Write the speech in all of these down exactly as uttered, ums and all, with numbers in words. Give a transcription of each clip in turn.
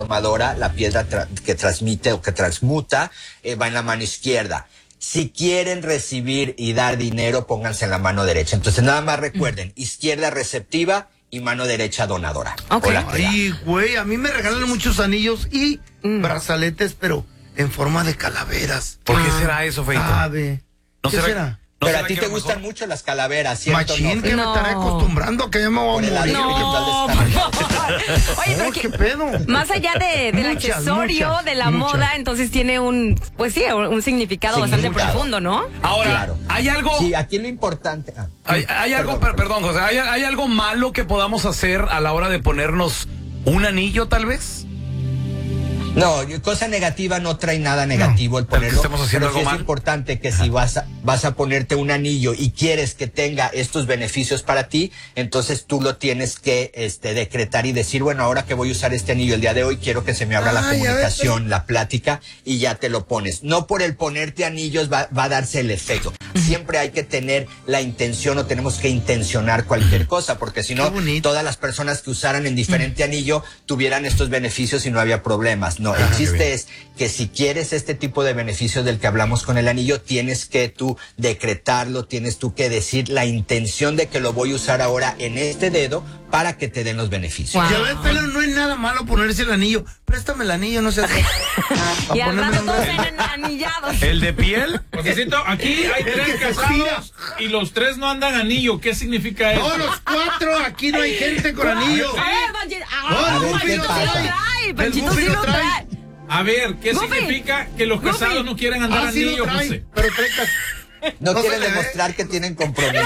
transformadora, la piedra tra- que transmite o que transmuta, eh, va en la mano izquierda. Si quieren recibir y dar dinero, pónganse en la mano derecha. Entonces, nada más recuerden, izquierda receptiva y mano derecha donadora. Okay. Ay, güey, a mí me regalan muchos anillos y mm. brazaletes, pero en forma de calaveras. ¿Por qué ah. será eso, Feito? ¿Sabe? ¿No ¿Qué será? será? ¿No Pero será a ti te gustan mejor? mucho las calaveras, ¿cierto? Machín, no, que no. me estaré acostumbrando, que ya me voy a morir. No, por favor. Oye, pero ¿qué que, pedo? más allá de, del Muchas, accesorio, muchas, de la muchas. moda, entonces tiene un, pues sí, un significado bastante Significado. profundo, ¿no? Ahora, Claro. ¿hay algo? Sí, aquí lo importante... Ah, Hay, hay algo, perdón, perdón, José, ¿hay, ¿hay algo malo que podamos hacer a la hora de ponernos un anillo, tal vez? No, cosa negativa no trae nada negativo No, el ponerlo. estamos haciendo pero sí algo es mal. importante que si vas a, vas a ponerte un anillo y quieres que tenga estos beneficios para ti, entonces tú lo tienes que este, decretar y decir, bueno, ahora que voy a usar este anillo el día de hoy, quiero que se me abra la Ay, comunicación, a ver, la plática, y ya te lo pones. No por el ponerte anillos va, va a darse el efecto. Siempre hay que tener la intención o tenemos que intencionar cualquier cosa, porque si no, todas las personas que usaran en diferente anillo tuvieran estos beneficios y no había problemas. No, el Ah, chiste es que si quieres este tipo de beneficios del que hablamos con el anillo, tienes que tú decretarlo, tienes tú que decir la intención de que lo voy a usar ahora en este dedo para que te den los beneficios. Wow. Ya ves, pero no es nada malo ponerse el anillo. Préstame el anillo, no seas... Y al rato todos en anillados. ¿El de piel? Josecito, aquí hay tres casados y los tres no andan anillo. ¿Qué significa eso? No, los cuatro, aquí no hay gente con anillo. A ver, Panchito, No, ah, el Panchito Buffy sí lo lo trae. trae, El Panchito Buffy sí lo lo trae. trae. A ver, ¿qué Goofy. significa que los Goofy. casados no quieren andar Ah, sí lo anillo, trae, José? pero trae cas- No, No quieren se le ve. demostrar que tienen compromiso.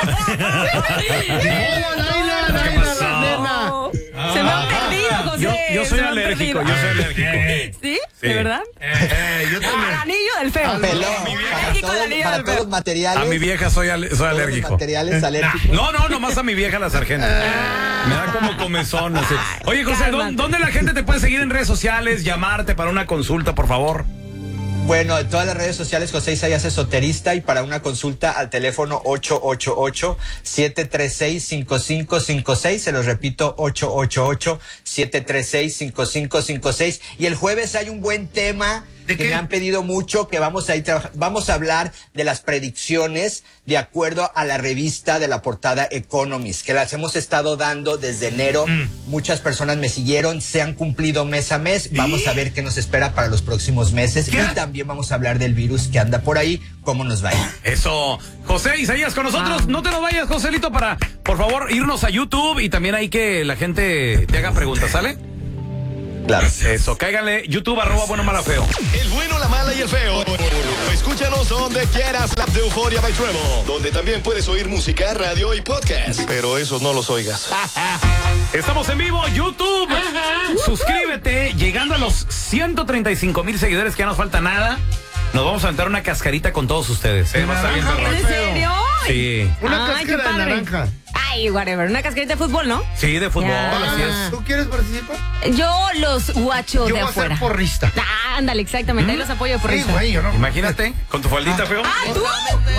¡Hola, Laila, Laila, pasó? la nena! Se me han perdido, José. Yo, yo soy se me han alérgico, perdido. yo soy alérgico. ¿Sí? Sí. ¿De verdad? Eh, yo Al también. anillo del feo. Pelón, para, Alérgico al todo- anillo para del todos feo. los materiales. A mi vieja soy, al- soy todos los alérgico. materiales alérgicos. No, no, nomás a mi vieja la sargento. Me da como comezón. Así. Oye, José, ¿dó- Cálmate. ¿dónde la gente te puede seguir en redes sociales? Llamarte para una consulta, por favor. Bueno, en todas las redes sociales, José Isaías Esoterista, y para una consulta al teléfono ocho ocho ocho, siete tres seis, cinco cinco cinco seis, se los repito, ocho ocho ocho, siete tres seis, cinco cinco cinco seis, y el jueves hay un buen tema ¿De que qué? me han pedido mucho, que vamos a ir traba- vamos a hablar de las predicciones de acuerdo a la revista de la portada Economist, que las hemos estado dando desde enero. Mm. Muchas personas me siguieron, se han cumplido mes a mes. Vamos a ver qué nos espera para los próximos meses. ¿Qué? Y también vamos a hablar del virus que anda por ahí, cómo nos va a ir. Eso. José Isaías con nosotros. No te nos vayas, Joselito, para, por favor, irnos a YouTube y también ahí que la gente te haga preguntas, ¿sale? Claro. Eso, cáiganle, YouTube, arroba bueno, mala, feo. El bueno, la mala y el feo. Escúchanos donde quieras, la de Euforia by Trevo, donde también puedes oír música, radio y podcast. Pero esos no los oigas. Estamos en vivo, YouTube. Suscríbete, llegando a los ciento treinta y cinco mil seguidores, que ya nos falta nada. Nos vamos a aventar una cascarita con todos ustedes. ¿eh? Va a estar bien naranja, perrón. ¿En serio? Sí. Una Ay, qué cáscara de padre. naranja. Ay, whatever. Una cascarita de fútbol, ¿no? Sí, de fútbol, Ya. así es. ¿Tú quieres participar? Yo los guacho Yo de voy a ser afuera. porrista. Ah, ándale, exactamente. Ahí los apoyo por Sí, eso. güey, yo no. Imagínate, con tu faldita, feo. Ah, tú.